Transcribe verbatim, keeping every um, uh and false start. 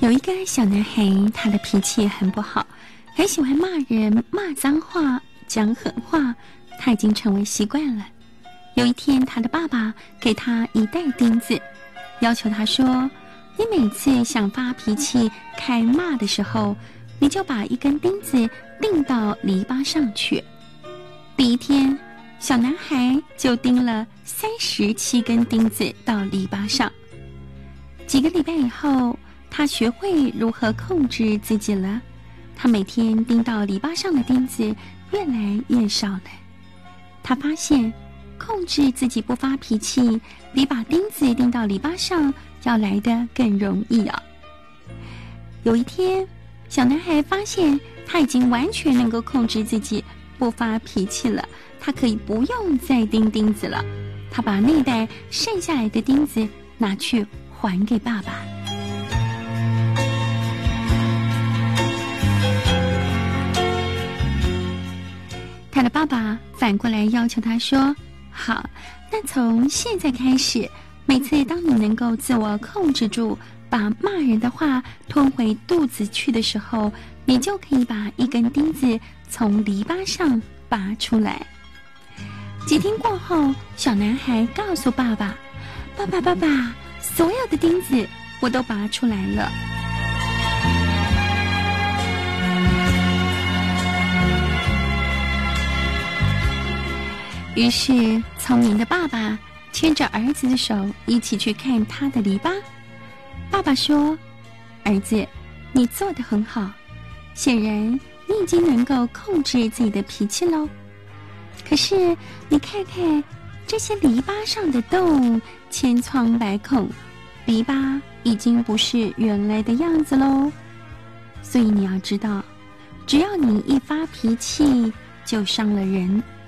有一个小男孩，他的脾气很不好，很喜欢骂人、骂脏话、讲狠话，他已经成为习惯了。有一天，他的爸爸给他一袋钉子，要求他说：你每次想发脾气、开骂的时候，你就把一根钉子钉到篱笆上去。第一天，小男孩就钉了三十七根钉子到篱笆上。几个礼拜以后，他学会如何控制自己了。他每天钉到篱笆上的钉子越来越少了。他发现控制自己不发脾气，比把钉子钉到篱笆上要来得更容易啊。有一天，小男孩发现他已经完全能够控制自己不发脾气了，他可以不用再钉钉子了。他把那袋剩下来的钉子拿去还给爸爸。他的爸爸反过来要求他说：好，那从现在开始，每次当你能够自我控制住，把骂人的话吞回肚子去的时候，你就可以把一根钉子从篱笆上拔出来。几天过后，小男孩告诉爸爸：爸爸爸爸，所有的钉子我都拔出来了。于是聪明的爸爸牵着儿子的手一起去看他的篱笆。爸爸说：儿子，你做得很好，显然你已经能够控制自己的脾气咯。可是你看看这些篱笆上的洞，千疮百孔，篱笆已经不是原来的样子咯。所以你要知道，只要你一发脾气就伤了人，